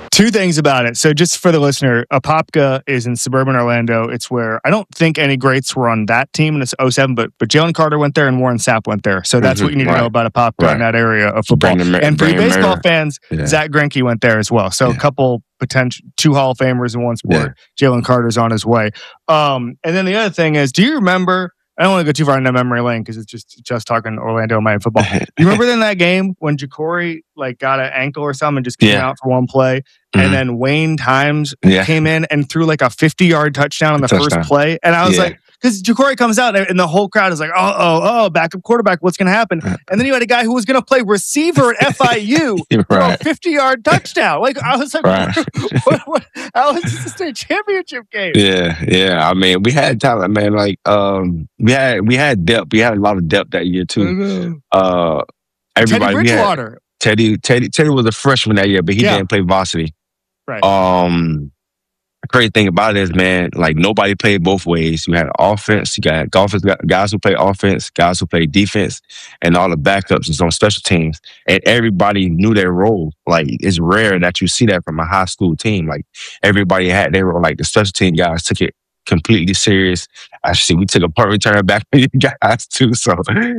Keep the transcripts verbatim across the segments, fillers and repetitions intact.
Two things about it. So just for the listener, Apopka is in suburban Orlando. It's where I don't think any greats were on that team in this oh seven, but but Jalen Carter went there and Warren Sapp went there. So that's mm-hmm, what you need right, to know about Apopka right. in that area of football. Brandon, and for you Brandon baseball Murray. fans, yeah. Zach Greinke went there as well. So yeah. a couple potential, two Hall of Famers in one sport. Yeah. Jalen Carter's on his way. Um, and then the other thing is, do you remember, I don't want to go too far into memory lane because it's just just talking Orlando Miami football. You remember in that game when Ja'Cory like got an ankle or something and just came yeah. out for one play, mm-hmm. and then Wayne Times yeah. came in and threw like a fifty-yard touchdown on the touchdown. first play, and I was yeah. like, because Ja'Cory comes out and the whole crowd is like, oh, oh, oh, backup quarterback, what's going to happen? And then you had a guy who was going to play receiver at F I U for right. a fifty-yard touchdown. Like I was like, right. what, what, how is this a state championship game? Yeah, yeah. I mean, we had talent, man. Like um, we had we had depth. We had a lot of depth that year too. Uh, everybody. Teddy Bridgewater. Teddy, Teddy, Teddy was a freshman that year, but he yeah. didn't play varsity. Right. Um, the crazy thing about it is, man, like nobody played both ways. You had offense, you got golfers, guys who play offense, guys who play defense, and all the backups was on special teams. And everybody knew their role. Like it's rare that you see that from a high school team. Like everybody had their role. Like the special team guys took it completely serious. Actually, we took a punt return back for you guys too. So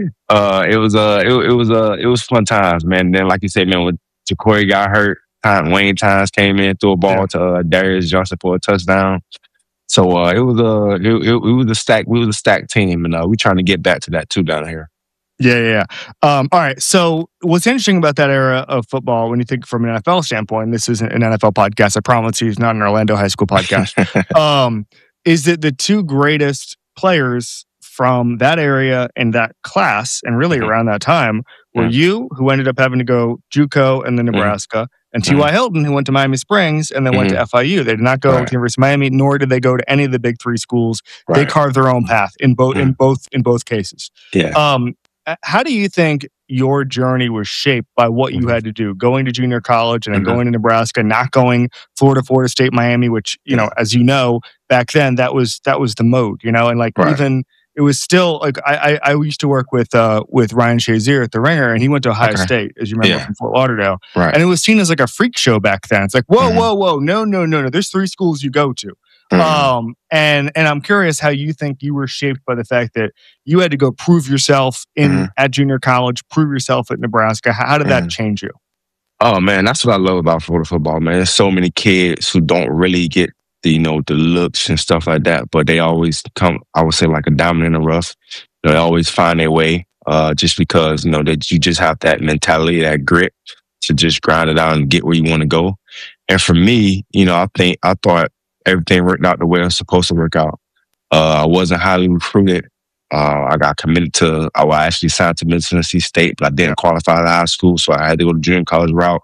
uh, it was uh, it, it was uh, it was fun times, man. And then, like you said, man, when Ja'Cory got hurt, time Wayne Times came in, threw a ball yeah. to uh, Darius Johnson for a touchdown. So uh, it was a uh, it, it, it was a stack. We was a stacked team, and uh, we trying to get back to that too down here. Yeah, yeah. yeah. Um, all right. So what's interesting about that era of football, when you think from an N F L standpoint, this isn't an N F L podcast. I promise you, it's not an Orlando high school podcast. um, is that the two greatest players from that area and that class, and really mm-hmm. around that time, were mm-hmm. you, who ended up having to go JUCO and then Nebraska, mm-hmm. and T Y. Mm-hmm. Hilton, who went to Miami Springs and then mm-hmm. went to F I U. They did not go right. to University of Miami, nor did they go to any of the big three schools. Right. They carved their own path in both mm-hmm. in both in both cases. Yeah. Um, how do you think your journey was shaped by what you had to do, going to junior college and then mm-hmm. going to Nebraska, not going Florida, Florida State, Miami, which, you know, as you know, back then that was that was the mode, you know, and like right. even it was still like I, I I used to work with uh with Ryan Shazier at the Ringer, and he went to Ohio okay. State, as you remember, yeah. from Fort Lauderdale, right. and it was seen as like a freak show back then. It's like whoa, mm-hmm. whoa, whoa, no, no, no, no. There's three schools you go to. Mm-hmm. Um, and and I'm curious how you think you were shaped by the fact that you had to go prove yourself in mm-hmm. at junior college, prove yourself at Nebraska. How, how did that mm-hmm. change you? Oh man, that's what I love about Florida football, man. There's so many kids who don't really get the, you know, the looks and stuff like that, but they always come, I would say, like a diamond in the rough. You know, they always find their way, uh, just because, you know, that you just have that mentality, that grit to just grind it out and get where you want to go. And for me, you know, I think I thought everything worked out the way it was supposed to work out. Uh, I wasn't highly recruited. Uh, I got committed to, I actually signed to Middle Tennessee State, but I didn't qualify to high school, so I had to go to junior college route,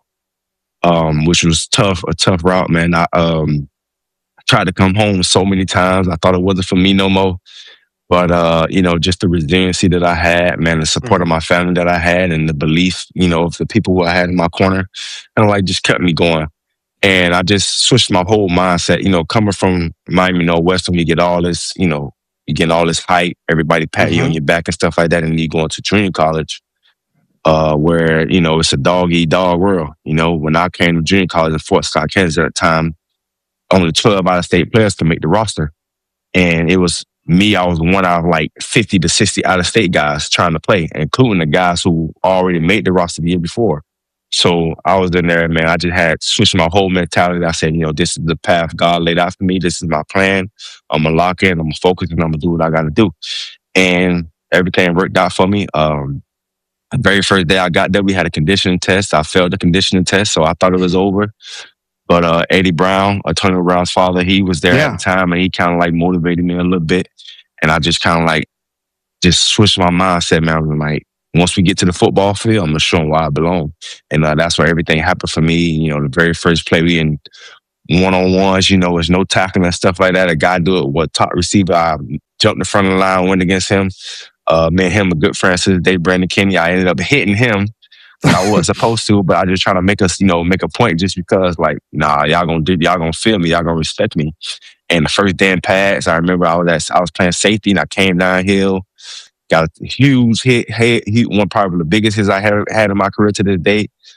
um, which was tough, a tough route, man. I um, tried to come home so many times. I thought it wasn't for me no more. But, uh, you know, just the resiliency that I had, man, the support of my family that I had, and the belief, you know, of the people who I had in my corner, and like just kept me going. And I just switched my whole mindset, you know, coming from Miami Northwestern, you get all this, you know, you get all this hype, everybody pat mm-hmm. you on your back and stuff like that. And you go into junior college, uh, where, you know, it's a dog eat dog world. You know, when I came to junior college in Fort Scott, Kansas at the time, only twelve out of state players could make the roster. And it was me, I was one out of like fifty to sixty out of state guys trying to play, including the guys who already made the roster the year before. So I was in there, man. I just had switched my whole mentality. I said, you know, this is the path God laid out for me. This is my plan. I'm going to lock in. I'm going to focus, and I'm going to do what I got to do. And everything worked out for me. Um, the very first day I got there, we had a conditioning test. I failed the conditioning test, so I thought it was over. But uh, Eddie Brown, Antonio Brown's father, he was there yeah. at the time, and he kind of like motivated me a little bit. And I just kind of like just switched my mindset, man. I was like, once we get to the football field, I'm going to show them why I belong. And uh, that's where everything happened for me. You know, the very first play, we in one-on-ones, you know, there's no tackling and stuff like that. A guy do it with top receiver. I jumped in front of the line, went against him. Uh, me and him a good friend since the day, Brandon Kenny. I ended up hitting him. I wasn't supposed to, but I just trying to make us, you know, make a point just because, like, nah, y'all gonna do, y'all gonna feel me, y'all gonna respect me. And the first damn pass, I remember I was at, I was playing safety and I came downhill. Got a huge hit, hit, hit, one probably the biggest hits I had had in my career to this day.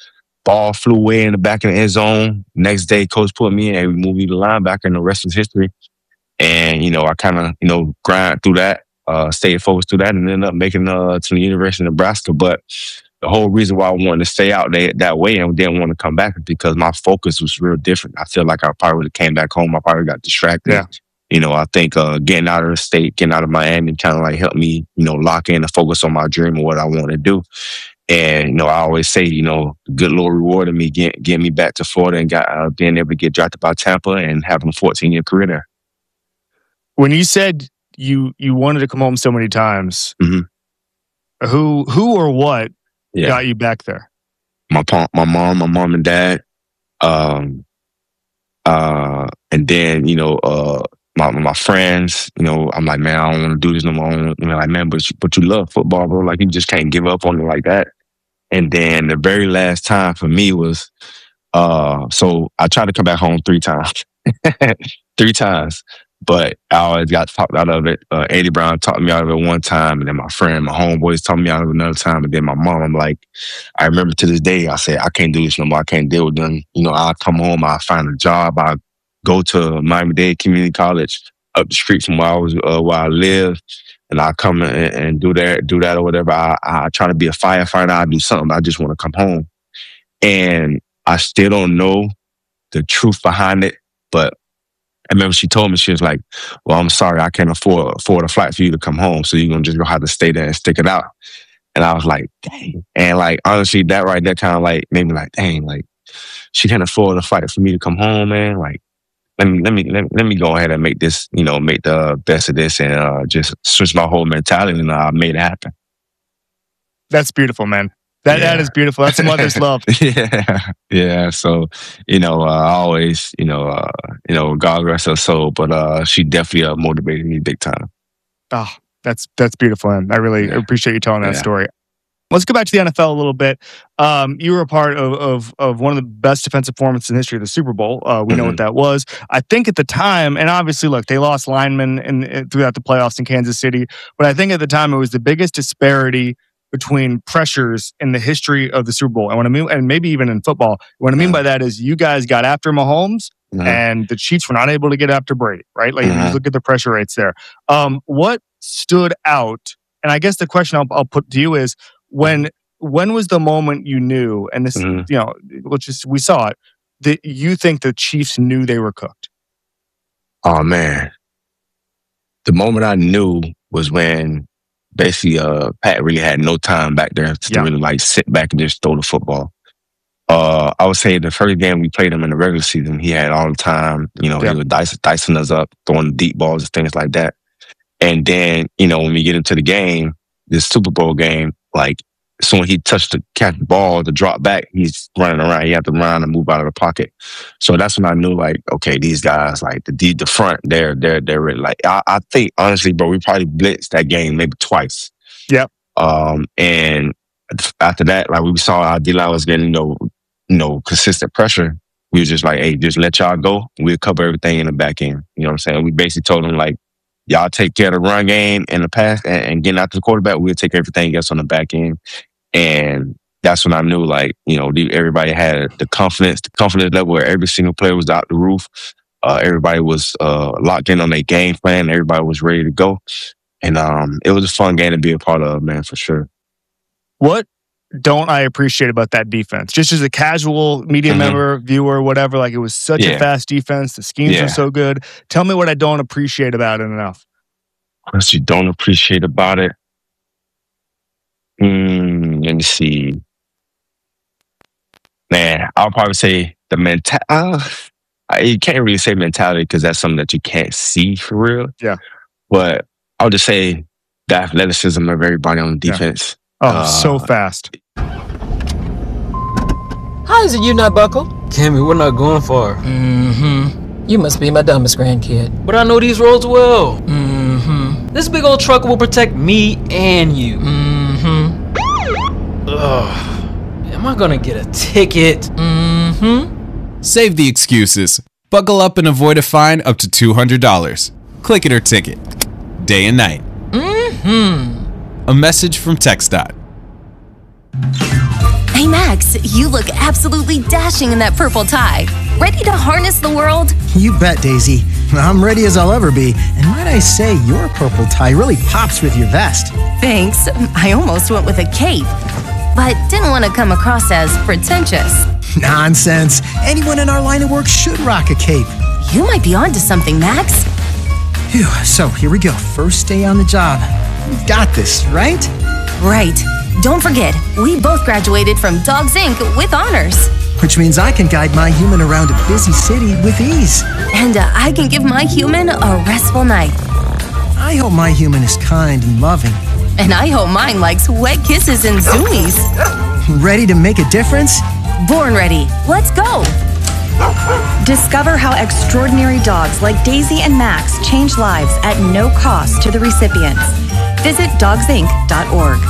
ball flew away in the back of the end zone. Next day, coach put me in and we moved me to linebacker, and the rest is history. And, you know, I kind of, you know, grind through that, uh, stayed focused through that, and ended up making uh, to the University of Nebraska. But the whole reason why I wanted to stay out there that way and didn't want to come back is because my focus was real different. I feel like I probably would have came back home. I probably got distracted. Yeah. You know, I think uh, getting out of the state, getting out of Miami kind of like helped me, you know, lock in and focus on my dream and what I want to do. And, you know, I always say, you know, the good Lord rewarded me, getting get me back to Florida and got uh, being able to get drafted by Tampa and having a fourteen-year career there. When you said you you wanted to come home so many times, mm-hmm. who who or what yeah. got you back there? My my mom, my mom and dad, um, uh, and then you know, uh, my my friends. You know, I'm like, man, I don't want to do this no more. You know, like, man, but you, but you love football, bro. Like, you just can't give up on it like that. And then the very last time for me was, uh, so I tried to come back home three times, three times. But I always got talked out of it. Uh, Eddie Brown talked me out of it one time, and then my friend, my homeboys talked me out of it another time, and then my mom. I'm like, I remember to this day, I said, I can't do this no more. I can't deal with them. You know, I'll come home, I'll find a job, I'll go to Miami-Dade Community College up the street from where I was, uh, where I live, and I'll come and, and do that, do that or whatever. I, I try to be a firefighter. I do something. I just want to come home, and I still don't know the truth behind it, but I remember she told me, she was like, well, I'm sorry, I can't afford, afford a flight for you to come home. So you're going to just go have to stay there and stick it out. And I was like, dang. And like, honestly, that right there kind of like made me like, dang, like she can't afford a flight for me to come home, man. Like, let me, let me, let me, let me go ahead and make this, you know, make the best of this and uh, just switch my whole mentality, and I uh, made it happen. That's beautiful, man. That yeah. that is beautiful. That's mother's love. yeah, yeah. So you know, uh, I always, you know, uh, you know, God rest her soul, but uh, she definitely uh, motivated me big time. Oh, that's that's beautiful, and I really yeah. appreciate you telling that yeah. story. Let's go back to the N F L a little bit. Um, you were a part of, of of one of the best defensive performances in the history of the Super Bowl. Uh, we mm-hmm. know what that was. I think at the time, and obviously, look, they lost linemen in, in, throughout the playoffs in Kansas City, but I think at the time it was the biggest disparity between pressures in the history of the Super Bowl. And what I mean, and maybe even in football, what I mean by that is you guys got after Mahomes, mm-hmm. and the Chiefs were not able to get after Brady, right? Like, mm-hmm. you look at the pressure rates there. Um, what stood out? And I guess the question I'll, I'll put to you is, when when was the moment you knew, and this, mm-hmm. you know, let's just, we saw it, that you think the Chiefs knew they were cooked? Oh, man. The moment I knew was when basically, uh, Pat really had no time back there to yeah. really like sit back and just throw the football. Uh, I would say the first game we played him in the regular season, he had all the time. You know, yeah. he was dicing, dicing us up, throwing deep balls and things like that. And then, you know, when we get into the game, this Super Bowl game, like, so when he touched the catch the ball, the drop back, he's running around. He had to run and move out of the pocket. So that's when I knew, like, okay, these guys, like the the front, they're they're they're really, like, I, I think honestly, bro, we probably blitzed that game maybe twice. Yep. Um, and after that, like, we saw our D-line was getting, you know, you know, consistent pressure. We were just like, hey, just let y'all go. We'll cover everything in the back end. You know what I'm saying? We basically told them, like, y'all take care of the run game in the pass and, and getting out to the quarterback. We'll take everything else on the back end. And that's when I knew, like, you know, everybody had the confidence, the confidence level where every single player was out the roof. Uh, everybody was uh, locked in on their game plan. Everybody was ready to go. And um, it was a fun game to be a part of, man, for sure. What don't I appreciate about that defense? Just as a casual media mm-hmm. member, viewer, whatever, like, it was such yeah. a fast defense. The schemes yeah. were so good. Tell me what I don't appreciate about it enough. What you don't appreciate about it? Mm, let me see. Man, I'll probably say the mentality. Uh, you can't really say mentality because that's something that you can't see for real. Yeah. But I'll just say the athleticism of everybody on the defense. Yeah. Oh, uh, so fast. How is it you not buckle? Cammy, we're not going far. Mm-hmm. You must be my dumbest grandkid. But I know these roads well. Mm-hmm. This big old truck will protect me and you. Mm-hmm. Ugh. Am I gonna get a ticket? Mm-hmm. Save the excuses. Buckle up and avoid a fine up to two hundred dollars. Click it or ticket. Day and night. Mm-hmm. A message from TxDOT. Hey Max, you look absolutely dashing in that purple tie. Ready to harness the world? You bet, Daisy. I'm ready as I'll ever be. And might I say, your purple tie really pops with your vest. Thanks. I almost went with a cape, but didn't want to come across as pretentious. Nonsense. Anyone in our line of work should rock a cape. You might be onto something, Max. Phew, so here we go. First day on the job. We've got this, right? Right. Don't forget, we both graduated from Dogs Incorporated with honors. Which means I can guide my human around a busy city with ease. And uh, I can give my human a restful night. I hope my human is kind and loving. And I hope mine likes wet kisses and zoomies. Ready to make a difference? Born ready. Let's go. Discover how extraordinary dogs like Daisy and Max change lives at no cost to the recipients. Visit dogs inc dot org.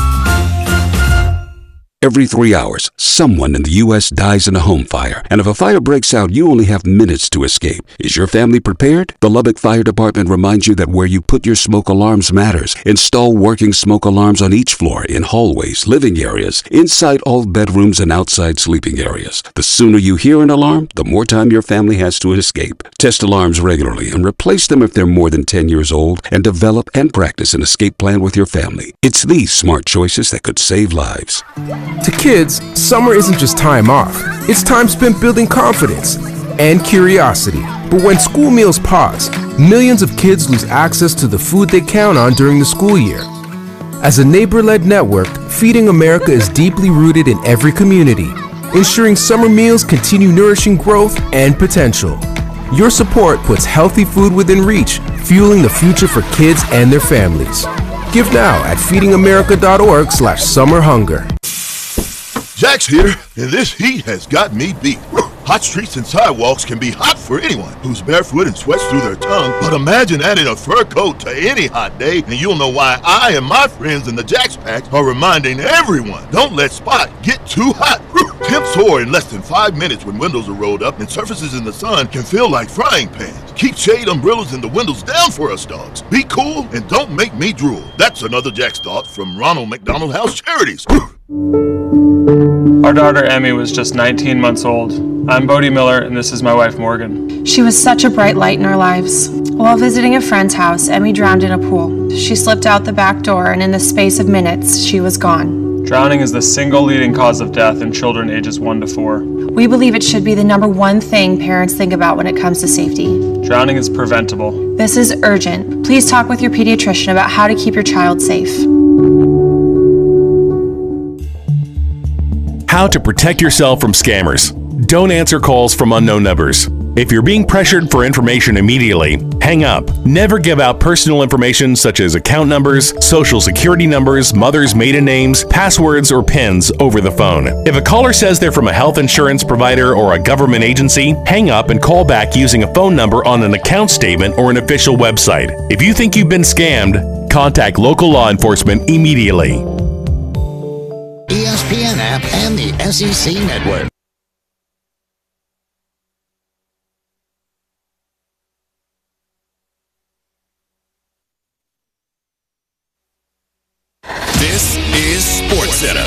Every three hours, someone in the U S dies in a home fire. And if a fire breaks out, you only have minutes to escape. Is your family prepared? The Lubbock Fire Department reminds you that where you put your smoke alarms matters. Install working smoke alarms on each floor, in hallways, living areas, inside all bedrooms, and outside sleeping areas. The sooner you hear an alarm, the more time your family has to escape. Test alarms regularly and replace them if they're more than ten years old, and develop and practice an escape plan with your family. It's these smart choices that could save lives. To kids, summer isn't just time off. It's time spent building confidence and curiosity. But when school meals pause, millions of kids lose access to the food they count on during the school year. As a neighbor-led network, Feeding America is deeply rooted in every community, ensuring summer meals continue nourishing growth and potential. Your support puts healthy food within reach, fueling the future for kids and their families. Give now at feeding america dot org slash summer hunger. Jack's here, and this heat has got me beat. Hot streets and sidewalks can be hot for anyone who's barefoot and sweats through their tongue, but imagine adding a fur coat to any hot day, and you'll know why I and my friends in the Jack's Pack are reminding everyone, don't let Spot get too hot. Temps soar in less than five minutes when windows are rolled up, and surfaces in the sun can feel like frying pans. Keep shade umbrellas and the windows down for us dogs. Be cool and don't make me drool. That's another Jack's thought from Ronald McDonald House Charities. Our daughter Emmy was just nineteen months old. I'm Bodie Miller, and this is my wife Morgan. She was such a bright light in our lives. While visiting a friend's house, Emmy drowned in a pool. She slipped out the back door, and in the space of minutes, she was gone. Drowning is the single leading cause of death in children ages one to four. We believe it should be the number one thing parents think about when it comes to safety. Drowning is preventable. This is urgent. Please talk with your pediatrician about how to keep your child safe. How to protect yourself from scammers. Don't answer calls from unknown numbers. If you're being pressured for information immediately, hang up. Never give out personal information such as account numbers, social security numbers, mother's maiden names, passwords, or PINs over the phone. If a caller says they're from a health insurance provider or a government agency, hang up and call back using a phone number on an account statement or an official website. If you think you've been scammed, contact local law enforcement immediately. E S P N app and the S E C network. This is SportsCenter.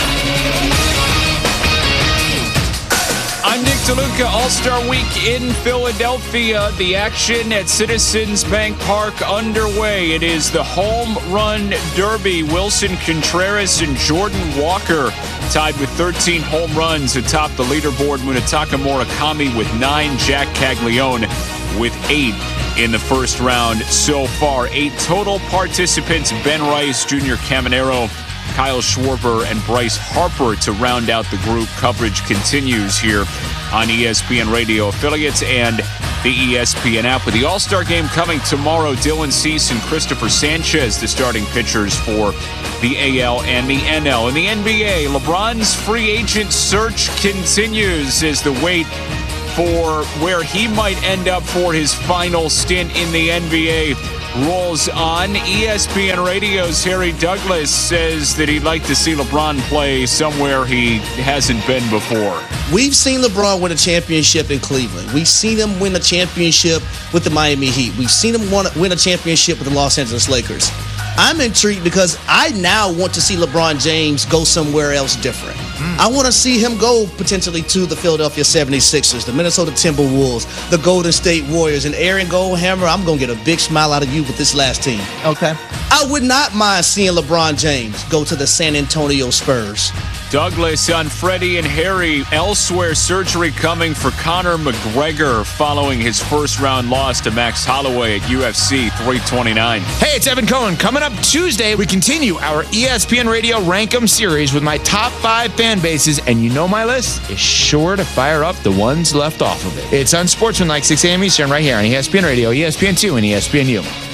I'm Nick DeLuca. All-Star Week in Philadelphia. The action at Citizens Bank Park underway. It is the Home Run Derby. Wilson Contreras and Jordan Walker tied with thirteen home runs atop the leaderboard. Munetaka Murakami with nine. Jack Caglione with eight in the first round so far. Eight total participants. Ben Rice, Junior Caminero, Kyle Schwarber, and Bryce Harper to round out the group. Coverage continues here on E S P N Radio affiliates and the E S P N app. With the All-Star Game coming tomorrow, Dylan Cease and Christopher Sanchez, the starting pitchers for the A L and the N L. In the N B A, LeBron's free agent search continues as the wait for where he might end up for his final stint in the N B A rolls on. E S P N Radio's Harry Douglas says that he'd like to see LeBron play somewhere he hasn't been before. We've seen LeBron win a championship in Cleveland. We've seen him win a championship with the Miami Heat. We've seen him win a championship with the Los Angeles Lakers. I'm intrigued because I now want to see LeBron James go somewhere else different. I want to see him go potentially to the Philadelphia seventy-sixers, the Minnesota Timberwolves, the Golden State Warriors, and Aaron Goldhammer. I'm going to get a big smile out of you with this last team. Okay. I would not mind seeing LeBron James go to the San Antonio Spurs. Douglas on Freddie and Harry. Elsewhere, surgery coming for Conor McGregor following his first round loss to Max Holloway at U F C three twenty-nine. Hey, it's Evan Cohen. Coming up Tuesday, we continue our E S P N Radio Rank 'em series with my top five fan bases, and you know my list is sure to fire up the ones left off of it. It's Unsportsmanlike, six a.m. Eastern, right here on E S P N Radio, E S P N two, and E S P N U.